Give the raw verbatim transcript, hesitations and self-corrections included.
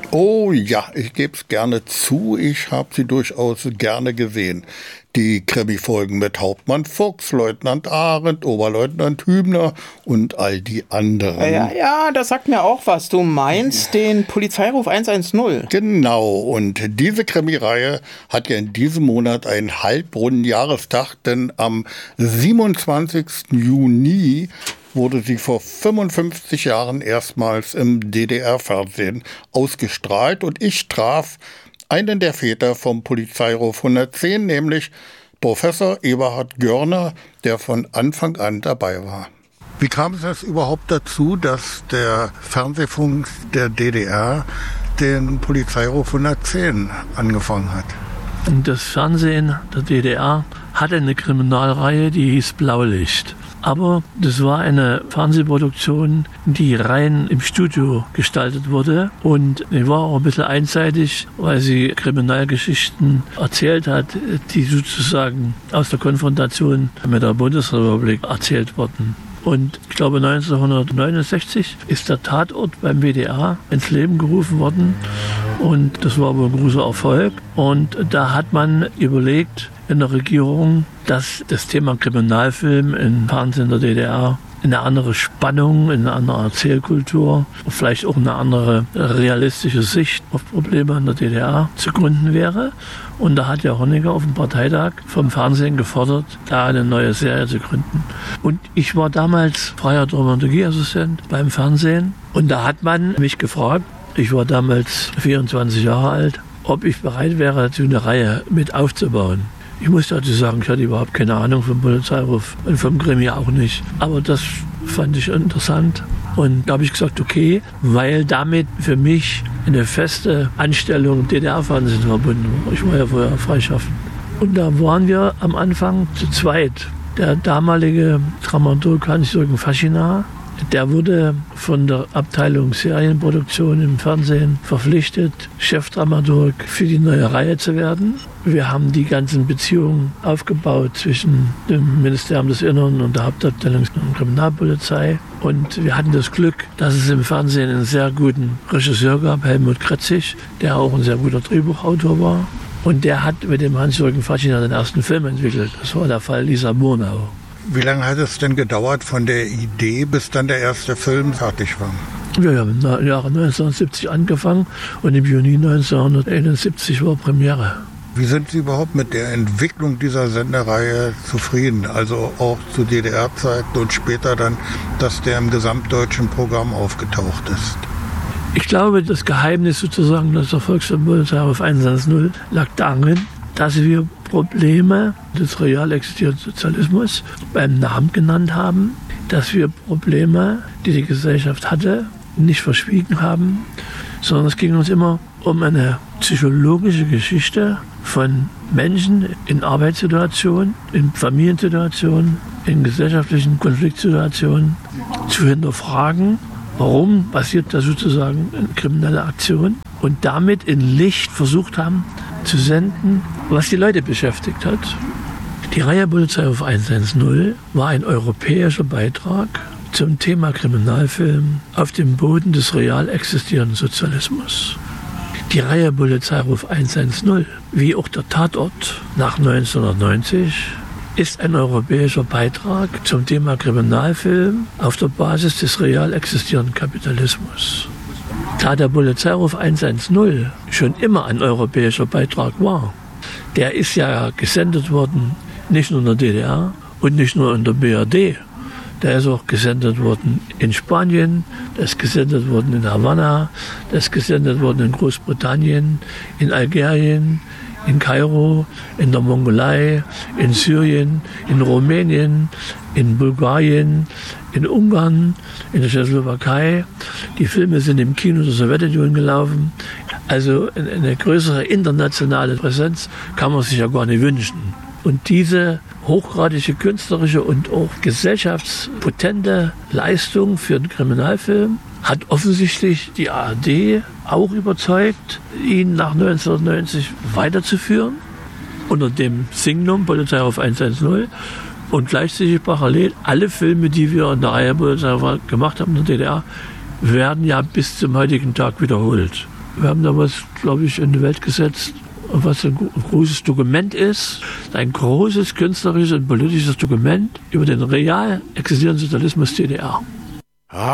Oh ja, ich gebe es gerne zu, ich habe sie durchaus gerne gesehen. Die Krimi-Folgen mit Hauptmann Fuchs, Leutnant Arendt, Oberleutnant Hübner und all die anderen. Ja, ja, das sagt mir auch was. Du meinst den Polizeiruf hundertzehn? Genau, und diese Krimi-Reihe hat ja in diesem Monat einen halbrunden Jahrestag, denn am siebenundzwanzigsten Juni wurde sie vor fünfundfünfzig Jahren erstmals im D D R-Fernsehen ausgestrahlt und ich traf einen der Väter vom Polizeiruf hundertzehn, nämlich Professor Eberhard Görner, der von Anfang an dabei war. Wie kam es überhaupt dazu, dass der Fernsehfunk der D D R den Polizeiruf hundertzehn angefangen hat? Das Fernsehen der D D R hatte eine Kriminalreihe, die hieß Blaulicht. Aber das war eine Fernsehproduktion, die rein im Studio gestaltet wurde und die war auch ein bisschen einseitig, weil sie Kriminalgeschichten erzählt hat, die sozusagen aus der Konfrontation mit der Bundesrepublik erzählt wurden. Und ich glaube neunzehnhundertneunundsechzig ist der Tatort beim W D R ins Leben gerufen worden und das war wohl ein großer Erfolg. Und da hat man überlegt in der Regierung, dass das Thema Kriminalfilm im Fernsehen der D D R eine andere Spannung, eine andere Erzählkultur, vielleicht auch eine andere realistische Sicht auf Probleme in der D D R zu gründen wäre. Und da hat ja Honecker auf dem Parteitag vom Fernsehen gefordert, da eine neue Serie zu gründen. Und ich war damals freier Dramaturgieassistent beim Fernsehen und da hat man mich gefragt, ich war damals vierundzwanzig Jahre alt, ob ich bereit wäre, so eine Reihe mit aufzubauen. Ich muss dazu sagen, ich hatte überhaupt keine Ahnung vom Polizeiruf und vom Krimi auch nicht. Aber das fand ich interessant. Und da habe ich gesagt, okay, weil damit für mich eine feste Anstellung im D D R-Fernsehen verbunden war. Ich war ja vorher freischaffend. Und da waren wir am Anfang zu zweit. Der damalige Dramaturg Hans-Jürgen Faschina, der wurde von der Abteilung Serienproduktion im Fernsehen verpflichtet, Chefdramaturg für die neue Reihe zu werden. Wir haben die ganzen Beziehungen aufgebaut zwischen dem Ministerium des Innern und der Hauptabteilung der Kriminalpolizei. Und wir hatten das Glück, dass es im Fernsehen einen sehr guten Regisseur gab, Helmut Kretzig, der auch ein sehr guter Drehbuchautor war. Und der hat mit dem Hans-Jürgen Faschina den ersten Film entwickelt. Das war der Fall Lisa Murnau. Wie lange hat es denn gedauert von der Idee, bis dann der erste Film fertig war? Wir haben im Jahre neunzehnhundertsiebzig angefangen und im Juni neunzehnhunderteinundsiebzig war Premiere. Wie sind Sie überhaupt mit der Entwicklung dieser Sendereihe zufrieden? Also auch zu D D R-Zeiten und später dann, dass der im gesamtdeutschen Programm aufgetaucht ist? Ich glaube, das Geheimnis sozusagen des Erfolgs von Polizeiruf hundertzehn lag darin, dass wir Probleme des real existierenden Sozialismus beim Namen genannt haben, dass wir Probleme, die die Gesellschaft hatte, nicht verschwiegen haben, sondern es ging uns immer um eine psychologische Geschichte von Menschen in Arbeitssituationen, in Familiensituationen, in gesellschaftlichen Konfliktsituationen zu hinterfragen, warum passiert da sozusagen eine kriminelle Aktion und damit in Licht versucht haben zu senden, was die Leute beschäftigt hat. Die Reihe Polizeiruf hundertzehn war ein europäischer Beitrag zum Thema Kriminalfilm auf dem Boden des real existierenden Sozialismus. Die Reihe Polizeiruf hundertzehn, wie auch der Tatort nach neunzehnhundertneunzig, ist ein europäischer Beitrag zum Thema Kriminalfilm auf der Basis des real existierenden Kapitalismus. Da der Polizeiruf hundertzehn schon immer ein europäischer Beitrag war, der ist ja gesendet worden, nicht nur in der D D R und nicht nur in der B R D, der ist auch gesendet worden in Spanien, der ist gesendet worden in Havanna, der ist gesendet worden in Großbritannien, in Algerien, in Kairo, in der Mongolei, in Syrien, in Rumänien, in Bulgarien, in Ungarn, in der Tschechoslowakei. Die Filme sind im Kino der Sowjetunion gelaufen. Also eine größere internationale Präsenz kann man sich ja gar nicht wünschen. Und diese hochgradige künstlerische und auch gesellschaftspotente Leistung für den Kriminalfilm hat offensichtlich die A R D auch überzeugt, ihn nach neunzehnhundertneunzig weiterzuführen unter dem Signum Polizeiruf hundertzehn und gleichzeitig parallel alle Filme, die wir in der Reihe Polizeiruf gemacht haben in der D D R, werden ja bis zum heutigen Tag wiederholt. Wir haben da was, glaube ich, in die Welt gesetzt, was ein großes Dokument ist, ein großes künstlerisches und politisches Dokument über den real existierenden Sozialismus D D R.